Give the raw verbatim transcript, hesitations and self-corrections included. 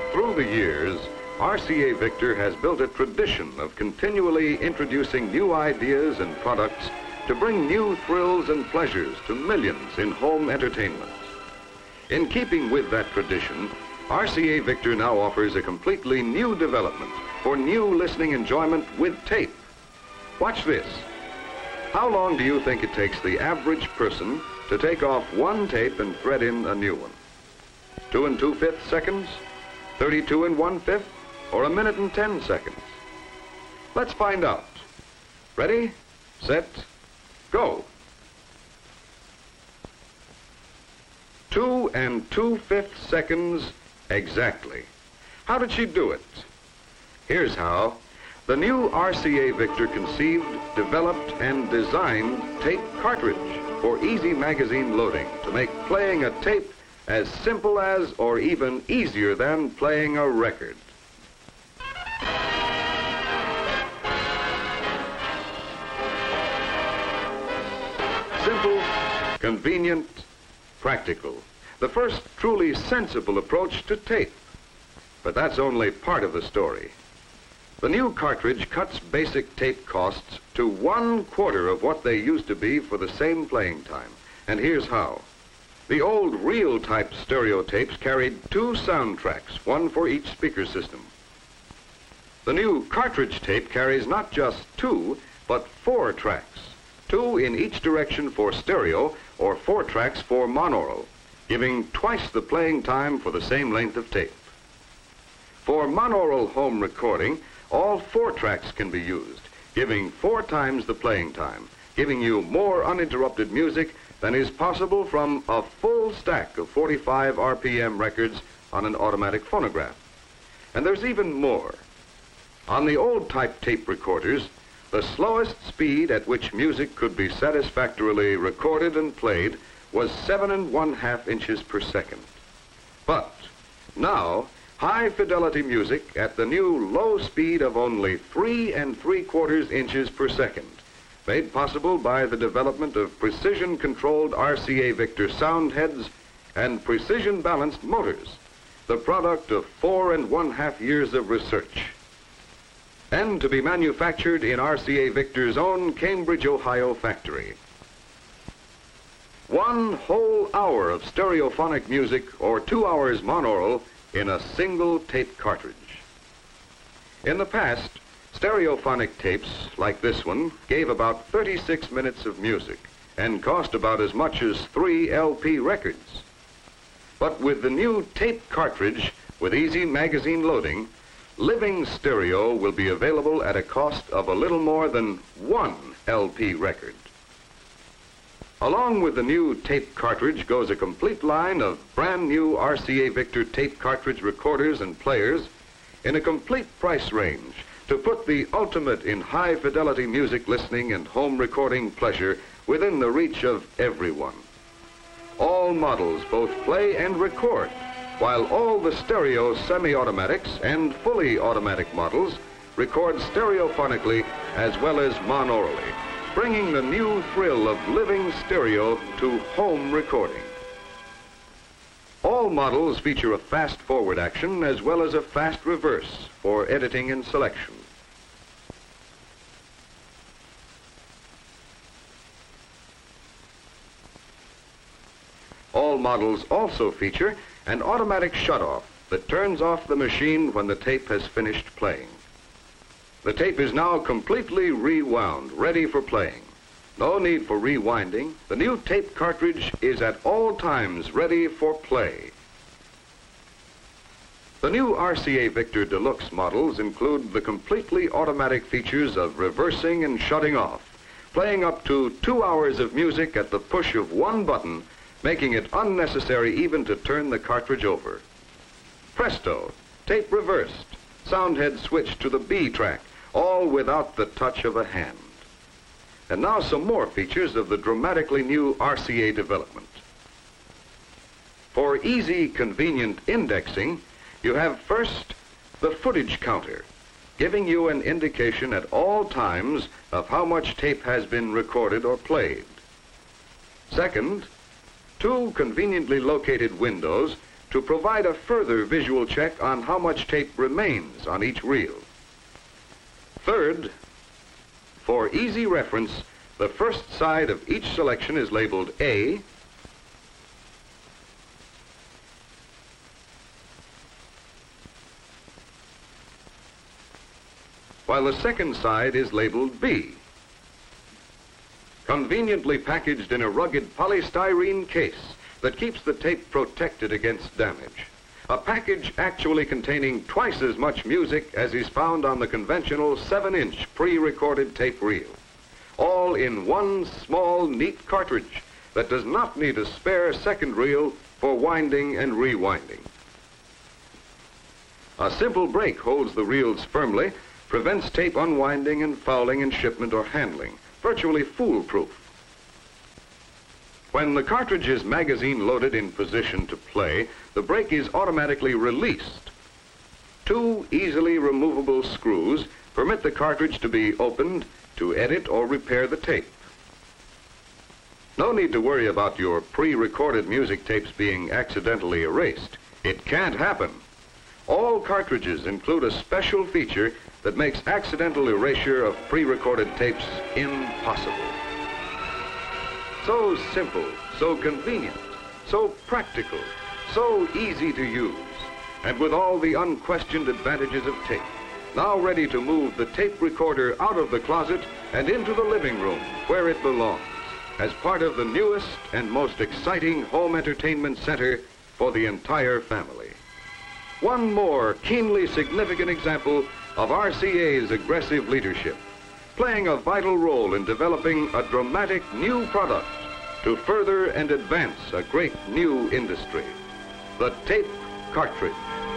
Through the years, R C A Victor has built a tradition of continually introducing new ideas and products to bring new thrills and pleasures to millions in home entertainment. In keeping with that tradition, R C A Victor now offers a completely new development for new listening enjoyment with tape. Watch this. How long do you think it takes the average person to take off one tape and thread in a new one? Two and two-fifths seconds? thirty-two and one-fifth? Or a minute and ten seconds? Let's find out. Ready, set, go. Two and two-fifths seconds exactly. How did she do it? Here's how. The new R C A Victor conceived, developed, and designed tape cartridge for easy magazine loading to make playing a tape as simple as or even easier than playing a record. Simple, convenient, practical. The first truly sensible approach to tape. But that's only part of the story. The new cartridge cuts basic tape costs to one quarter of what they used to be for the same playing time. And here's how. The old reel type stereo tapes carried two soundtracks, one for each speaker system. The new cartridge tape carries not just two, but four tracks. Two in each direction for stereo or four tracks for monaural, giving twice the playing time for the same length of tape. For monaural home recording, all four tracks can be used, giving four times the playing time, giving you more uninterrupted music than is possible from a full stack of forty-five R P M records on an automatic phonograph. And there's even more. On the old type tape recorders, the slowest speed at which music could be satisfactorily recorded and played was seven and one half inches per second. But now, high fidelity music at the new low speed of only three and three quarters inches per second, made possible by the development of precision controlled R C A Victor sound heads and precision balanced motors, the product of four and one half years of research. And to be manufactured in R C A Victor's own Cambridge, Ohio factory. One whole hour of stereophonic music or two hours monaural in a single tape cartridge. In the past, stereophonic tapes like this one gave about thirty-six minutes of music and cost about as much as three L P records. But with the new tape cartridge with easy magazine loading, living stereo will be available at a cost of a little more than one L P record. Along with the new tape cartridge goes a complete line of brand new R C A Victor tape cartridge recorders and players in a complete price range to put the ultimate in high fidelity music listening and home recording pleasure within the reach of everyone. All models both play and record, while all the stereo semi-automatics and fully automatic models record stereophonically as well as monaurally, bringing the new thrill of living stereo to home recording. All models feature a fast forward action as well as a fast reverse for editing and selection. All models also feature an automatic shutoff that turns off the machine when the tape has finished playing. The tape is now completely rewound, ready for playing. No need for rewinding. The new tape cartridge is at all times ready for play. The new R C A Victor Deluxe models include the completely automatic features of reversing and shutting off, playing up to two hours of music at the push of one button, making it unnecessary even to turn the cartridge over. Presto, tape reversed, sound head switched to the B track, all without the touch of a hand. And now some more features of the dramatically new R C A development. For easy, convenient indexing, you have first the footage counter, giving you an indication at all times of how much tape has been recorded or played. Second, two conveniently located windows to provide a further visual check on how much tape remains on each reel. Third, for easy reference, the first side of each selection is labeled A, while the second side is labeled B. Conveniently packaged in a rugged polystyrene case that keeps the tape protected against damage. A package actually containing twice as much music as is found on the conventional seven inch pre-recorded tape reel. All in one small, neat cartridge that does not need a spare second reel for winding and rewinding. A simple brake holds the reels firmly, prevents tape unwinding and fouling in shipment or handling. Virtually foolproof. When the cartridge is magazine loaded in position to play, the brake is automatically released. Two easily removable screws permit the cartridge to be opened to edit or repair the tape. No need to worry about your pre-recorded music tapes being accidentally erased. It can't happen. All cartridges include a special feature that makes accidental erasure of pre-recorded tapes impossible. So simple, so convenient, so practical, so easy to use, and with all the unquestioned advantages of tape. Now ready to move the tape recorder out of the closet and into the living room where it belongs, as part of the newest and most exciting home entertainment center for the entire family. One more keenly significant example of R C A's aggressive leadership, playing a vital role in developing a dramatic new product to further and advance a great new industry, the tape cartridge.